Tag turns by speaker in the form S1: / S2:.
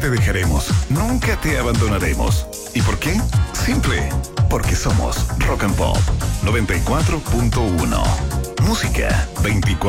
S1: te dejaremos, nunca te abandonaremos. ¿Y por qué? Simple, porque somos Rock and Pop 94.1. Música 24.